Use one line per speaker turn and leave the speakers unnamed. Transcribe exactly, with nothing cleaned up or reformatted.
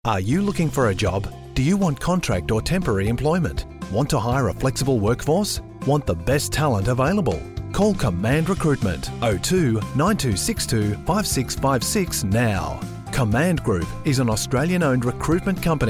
Are you looking for a job? Do you want contract or temporary employment? Want to hire a flexible workforce? Want the best talent available? Call Command Recruitment oh two nine two six two five six five six now. Command Group is an Australian-owned recruitment company